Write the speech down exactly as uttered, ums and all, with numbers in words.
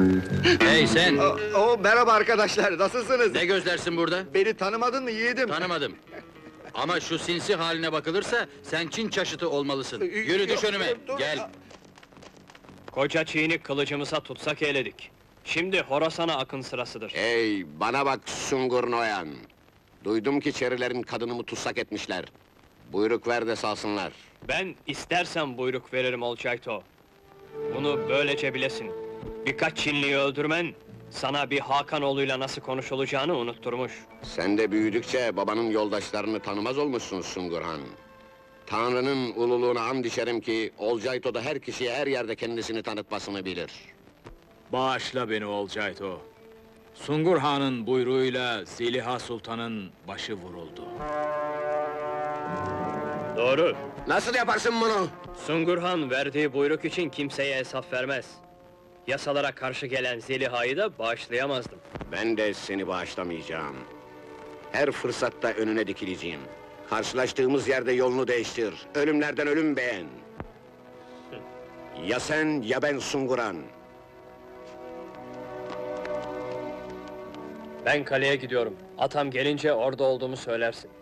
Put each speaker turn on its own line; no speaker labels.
Hey sen!
O, o, merhaba arkadaşlar, nasılsınız?
Ne gözlersin burada?
Beni tanımadın mı yiğidim?
Tanımadım. Ama şu sinsi haline bakılırsa, sen Çin çaşıtı olmalısın. Yürü düş
Yok,
önüme,
dur.
gel!
Koca çiğini kılıcımıza tutsak eyledik. Şimdi Horasan'a akın sırasıdır.
Hey, bana bak Sungur Noyan! Duydum ki Çerilerin kadınımı tutsak etmişler. Buyruk ver de salsınlar.
Ben istersen buyruk veririm Olcayto. Bunu böylece bilesin. Birkaç Çinliyi öldürmen, sana bir Hakanoğlu'yla nasıl konuşulacağını unutturmuş.
Sen de büyüdükçe babanın yoldaşlarını tanımaz olmuşsun Sungurhan. Tanrı'nın ululuğuna and içerim ki, Olcayto'da her kişiye her yerde kendisini tanıtmasını bilir.
Bağışla beni Olcayto. Sungur Han'ın buyruğuyla Zeliha Sultan'ın başı vuruldu.
Doğru.
Nasıl yaparsın bunu?
Sungurhan verdiği buyruk için kimseye hesap vermez. Yasalara karşı gelen Zeliha'yı da bağışlayamazdım.
Ben de seni bağışlamayacağım. Her fırsatta önüne dikileceğim. Karşılaştığımız yerde yolunu değiştir. Ölümlerden ölüm beğen. Ya sen ya ben Sunguran.
Ben kaleye gidiyorum. Atam gelince orada olduğumu söylersin.